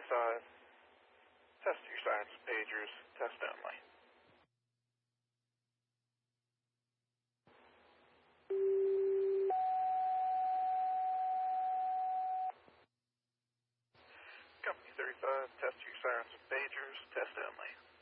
35, test your sirens and pagers, test only. Company 35, test your sirens and pagers, test only.